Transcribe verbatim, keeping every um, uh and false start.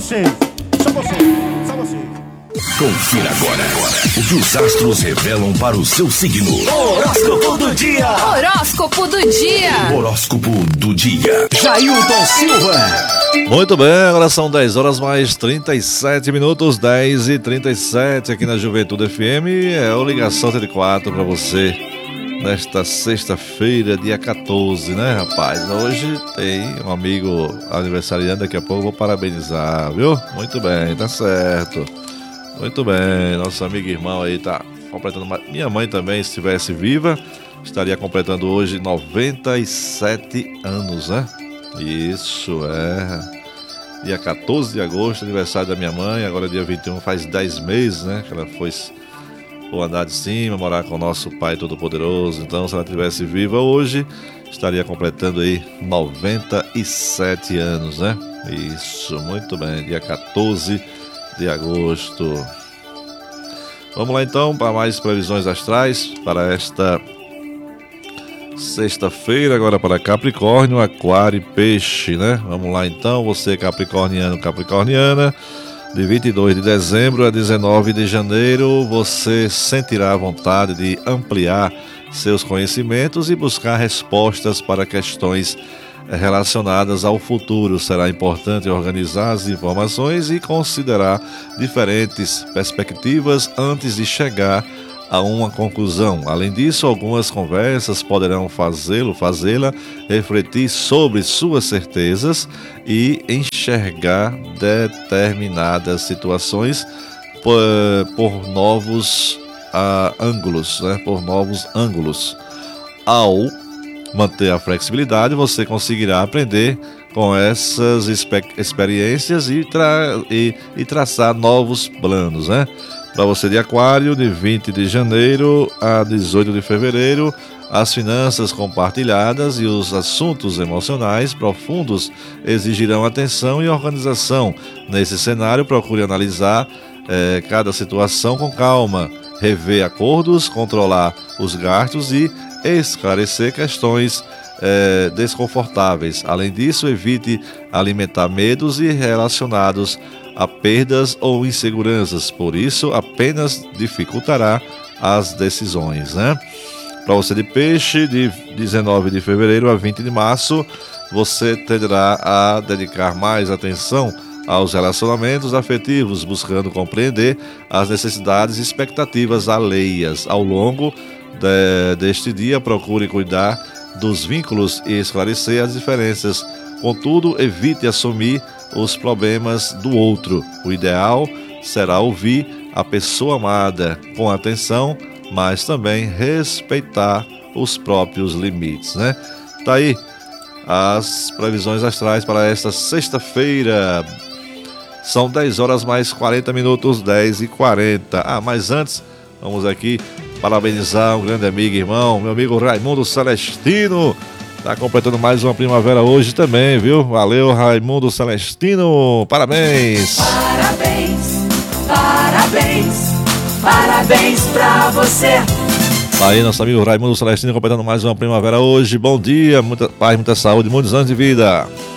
você, só você, só você. Confira agora o que os astros revelam para o seu signo. Horóscopo do dia. Horóscopo do dia. Horóscopo do dia. Jailton Silva. Muito bem, agora são dez horas mais trinta e sete minutos, dez e trinta e sete aqui na Juventude F M. É o Ligação trinta e quatro para você nesta sexta-feira, dia quatorze, né, rapaz? Hoje tem um amigo aniversariante, daqui a pouco eu vou parabenizar, viu? Muito bem, tá certo. Muito bem, nosso amigo e irmão aí tá completando. Minha mãe também, se estivesse viva, estaria completando hoje noventa e sete anos, né? Isso, é. Dia quatorze de agosto, aniversário da minha mãe. Agora dia vinte e um, faz dez meses, né? Que ela foi o andar de cima, morar com o nosso Pai Todo-Poderoso. Então, se ela estivesse viva hoje, estaria completando aí noventa e sete anos, né? Isso, muito bem, dia quatorze de agosto. Vamos lá então para mais previsões astrais para esta sexta-feira, agora para Capricórnio, Aquário e Peixe, né? Vamos lá então, você capricorniano, capricorniana, de vinte e dois de dezembro a dezenove de janeiro, você sentirá a vontade de ampliar seus conhecimentos e buscar respostas para questões relacionadas ao futuro. Será importante organizar as informações e considerar diferentes perspectivas antes de chegar a uma conclusão. Além disso, algumas conversas poderão fazê-lo, fazê-la refletir sobre suas certezas e enxergar determinadas situações por, por novos uh, ângulos, né? Por novos ângulos. Ao manter a flexibilidade, você conseguirá aprender com essas experiências e, tra- e, e traçar novos planos, né? Para você de Aquário, de vinte de janeiro a dezoito de fevereiro, as finanças compartilhadas e os assuntos emocionais profundos exigirão atenção e organização. Nesse cenário, procure analisar eh, cada situação com calma, rever acordos, controlar os gastos e esclarecer questões eh, desconfortáveis. Além disso, evite alimentar medos e relacionados a perdas ou inseguranças, por isso apenas dificultará as decisões, né? Para você de Peixe, de dezenove de fevereiro a vinte de março, você tenderá a dedicar mais atenção aos relacionamentos afetivos, buscando compreender as necessidades e expectativas alheias. Ao longo de, deste dia, procure cuidar dos vínculos e esclarecer as diferenças. Contudo, evite assumir os problemas do outro. O ideal será ouvir a pessoa amada com atenção, mas também respeitar os próprios limites, né? Tá aí as previsões astrais para esta sexta-feira. São dez horas mais quarenta minutos, dez e quarenta. Ah, mas antes, vamos aqui parabenizar um grande amigo e irmão, meu amigo Raimundo Celestino. Tá completando mais uma primavera hoje também, viu? Valeu, Raimundo Celestino. Parabéns. Parabéns, parabéns, parabéns pra você. Aí, nosso amigo Raimundo Celestino completando mais uma primavera hoje. Bom dia, muita paz, muita saúde, muitos anos de vida.